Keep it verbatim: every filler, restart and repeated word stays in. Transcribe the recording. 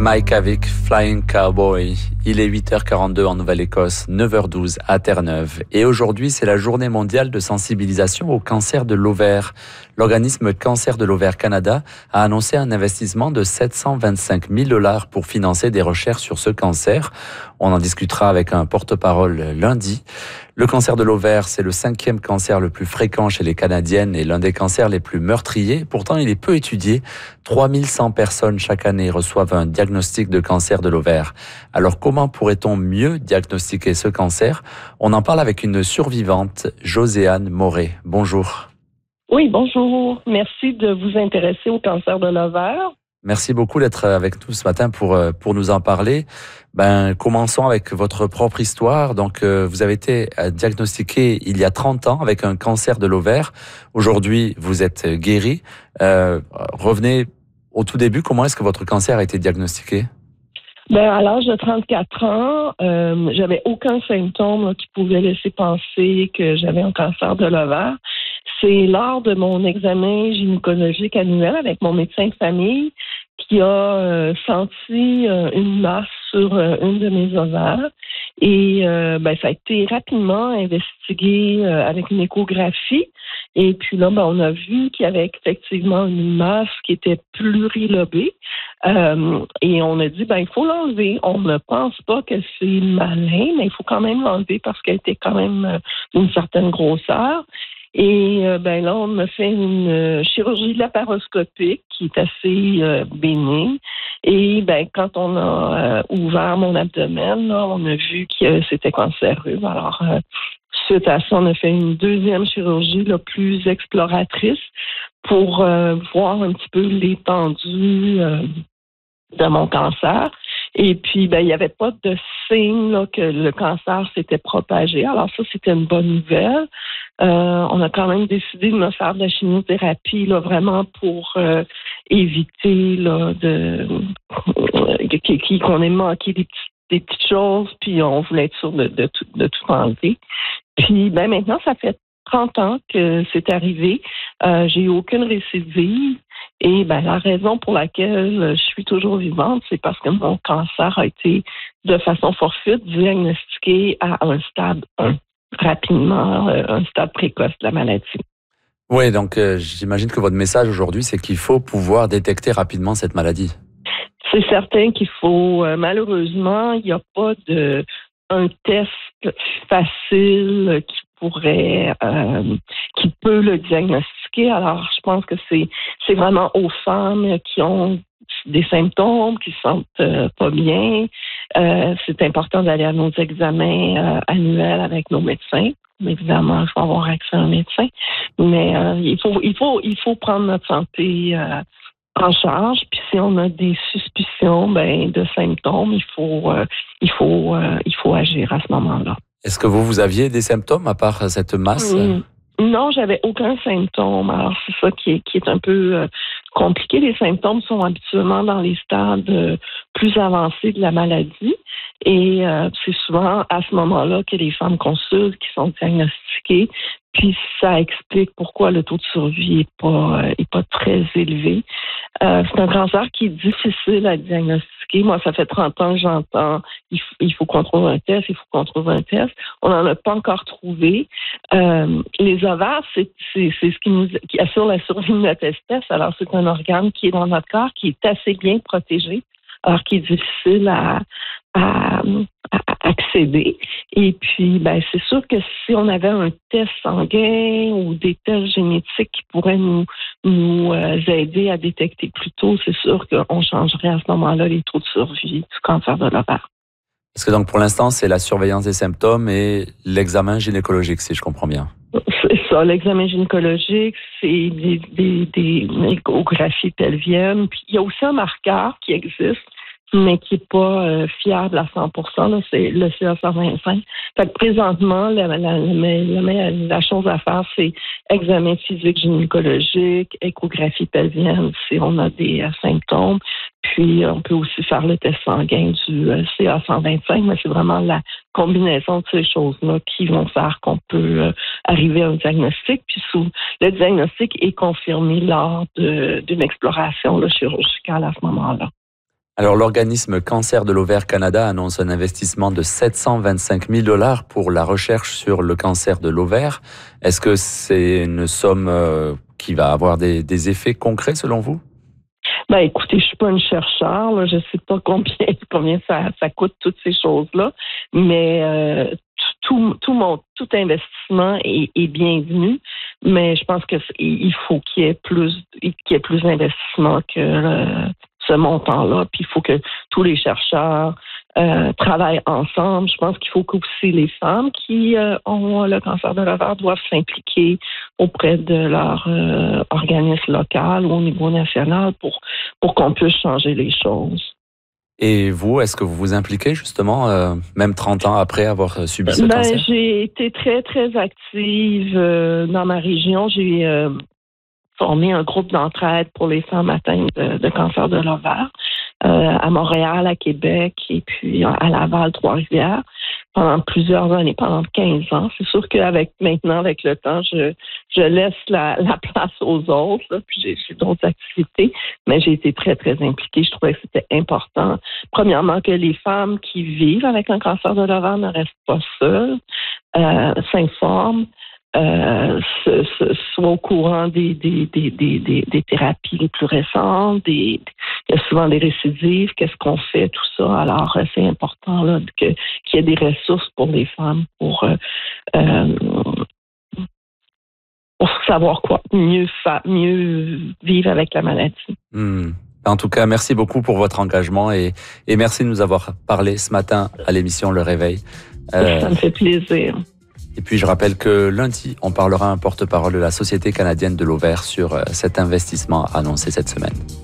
Mike avec Flying Cowboy. Il est huit heures quarante-deux en Nouvelle-Écosse, neuf heures douze à Terre-Neuve. Et aujourd'hui, c'est la journée mondiale de sensibilisation au cancer de l'ovaire. L'organisme Cancer de l'ovaire Canada a annoncé un investissement de sept cent vingt-cinq mille dollars pour financer des recherches sur ce cancer. On en discutera avec un porte-parole lundi. Le cancer de l'ovaire, c'est le cinquième cancer le plus fréquent chez les Canadiennes et l'un des cancers les plus meurtriers. Pourtant, il est peu étudié. trois mille cent personnes chaque année reçoivent un diagnostic de cancer de l'ovaire. Alors, comment pourrait-on mieux diagnostiquer ce cancer? On en parle avec une survivante, Joséanne Moret. Bonjour. Oui, bonjour. Merci de vous intéresser au cancer de l'ovaire. Merci beaucoup d'être avec nous ce matin pour, pour nous en parler. Ben, commençons avec votre propre histoire. Donc, euh, vous avez été diagnostiqué il y a trente ans avec un cancer de l'ovaire. Aujourd'hui, vous êtes guéri. Euh, revenez au tout début. Comment est-ce que votre cancer a été diagnostiqué? Ben, à l'âge de trente-quatre ans, euh, j'avais aucun symptôme là, qui pouvait laisser penser que j'avais un cancer de l'ovaire. C'est lors de mon examen gynécologique annuel avec mon médecin de famille qui a euh, senti euh, une masse sur euh, une de mes ovaires. Et euh, ben, ça a été rapidement investigué euh, avec une échographie. Et puis là, ben, on a vu qu'il y avait effectivement une masse qui était plurilobée. Euh, et on a dit, ben, il faut l'enlever. On ne pense pas que c'est malin, mais il faut quand même l'enlever parce qu'elle était quand même euh, d'une certaine grosseur. Et euh, ben là, on a fait une euh, chirurgie laparoscopique qui est assez euh, bénigne. Et ben quand on a euh, ouvert mon abdomen, là, on a vu que c'était cancéreux. Alors, euh, suite à ça, on a fait une deuxième chirurgie là, plus exploratrice pour euh, voir un petit peu l'étendue euh, de mon cancer. Et puis, ben, il n'y avait pas de signe là, que le cancer s'était propagé. Alors ça, c'était une bonne nouvelle. Euh, on a quand même décidé de me faire de la chimiothérapie là, vraiment pour euh, éviter là, de euh, qu'on ait manqué des, petits, des petites choses. Puis on voulait être sûr de, de, tout, de tout enlever. Puis ben maintenant, ça fait trente ans que c'est arrivé. Euh, j'ai eu aucune récidive. Et ben, la raison pour laquelle je suis toujours vivante, c'est parce que mon cancer a été de façon fortuite diagnostiqué à un stade un, rapidement, un stade précoce de la maladie. Oui, donc euh, j'imagine que votre message aujourd'hui, c'est qu'il faut pouvoir détecter rapidement cette maladie. C'est certain qu'il faut, euh, malheureusement, il n'y a pas de un test facile qui pourrait, euh, qui peut le diagnostiquer. Alors, je pense que c'est, c'est vraiment aux femmes qui ont des symptômes, qui se sentent euh, pas bien. Euh, c'est important d'aller à nos examens euh, annuels avec nos médecins. Évidemment, il faut avoir accès à un médecin, mais euh, il faut, il faut, il faut prendre notre santé euh, en charge. Puis si on a des suspicions, ben, de symptômes, il faut, euh, il faut, euh, il faut agir à ce moment-là. Est-ce que vous, vous aviez des symptômes à part cette masse? Mmh. Non, j'avais aucun symptôme. Alors, c'est ça qui est, qui est un peu euh, compliqué. Les symptômes sont habituellement dans les stades euh, plus avancés de la maladie. Et euh, c'est souvent à ce moment-là que les femmes consultent, qui sont diagnostiquées. Puis ça explique pourquoi le taux de survie est pas, euh, est pas très élevé. Euh, c'est un cancer qui est difficile à diagnostiquer. Moi, ça fait trente ans que j'entends il faut, il faut qu'on trouve un test, il faut qu'on trouve un test. On n'en a pas encore trouvé. Euh, les ovaires, c'est, c'est, c'est ce qui nous qui assure la survie de notre espèce. Alors, c'est un organe qui est dans notre corps, qui est assez bien protégé, alors qui est difficile à, à, à accéder. Et puis, ben, c'est sûr que si on avait un test sanguin ou des tests génétiques qui pourraient nous, nous euh, aider à détecter plus tôt, c'est sûr qu'on changerait à ce moment-là les taux de survie du cancer de l'ovaire. Parce que donc pour l'instant, c'est la surveillance des symptômes et l'examen gynécologique, si je comprends bien. C'est ça, l'examen gynécologique, c'est des, des, des échographies pelviennes. Puis il y a aussi un marqueur qui existe, mais qui n'est pas euh, fiable à cent pour cent, là, c'est le C A cent vingt-cinq. Fait que présentement, la, la, la, la, la chose à faire, c'est examen physique gynécologique, échographie pelvienne si on a des euh, symptômes. Puis, on peut aussi faire le test sanguin du euh, C A cent vingt-cinq, mais c'est vraiment la combinaison de ces choses-là qui vont faire qu'on peut euh, arriver à un diagnostic. Puis, sous, le diagnostic est confirmé lors de, d'une exploration là, chirurgicale à ce moment-là. Alors, l'organisme Cancer de l'ovaire Canada annonce un investissement de sept cent vingt-cinq mille dollars pour la recherche sur le cancer de l'ovaire. Est-ce que c'est une somme euh, qui va avoir des, des effets concrets selon vous? Ben, écoutez, je suis pas une chercheur, là, je sais pas combien combien ça, ça coûte toutes ces choses-là, mais euh, tout tout mon tout investissement est, est bienvenu, mais je pense que il faut qu'il y ait plus qu'il y ait plus d'investissement que euh, ce montant-là, puis il faut que tous les chercheurs euh, travaillent ensemble. Je pense qu'il faut qu'aussi les femmes qui euh, ont le cancer de l'ovaire doivent s'impliquer auprès de leur euh, organisme local ou au niveau national pour, pour qu'on puisse changer les choses. Et vous, est-ce que vous vous impliquez justement, euh, même trente ans après avoir subi ce ben, cancer? J'ai été très, très active euh, dans ma région. J'ai euh, formé un groupe d'entraide pour les femmes atteintes de, de cancer de l'ovaire euh, à Montréal, à Québec et puis à Laval, Trois-Rivières pendant plusieurs années, pendant quinze ans. C'est sûr qu'avec maintenant, avec le temps, je, je laisse la, la place aux autres, là, puis j'ai, j'ai d'autres activités, mais j'ai été très, très impliquée. Je trouvais que c'était important, premièrement, que les femmes qui vivent avec un cancer de l'ovaire ne restent pas seules, euh, s'informent, Euh, se, se, soit au courant des, des, des, des, des, des thérapies les plus récentes, des, il y a souvent des récidives, qu'est-ce qu'on fait, tout ça. Alors, euh, c'est important là, que, qu'il y ait des ressources pour les femmes pour, euh, euh, pour savoir quoi, mieux, fa- mieux vivre avec la maladie. Hmm. En tout cas, merci beaucoup pour votre engagement et, et merci de nous avoir parlé ce matin à l'émission Le Réveil. Euh, Ça me fait plaisir. Et puis je rappelle que lundi, on parlera à un porte-parole de la Société canadienne de l'ovaire sur cet investissement annoncé cette semaine.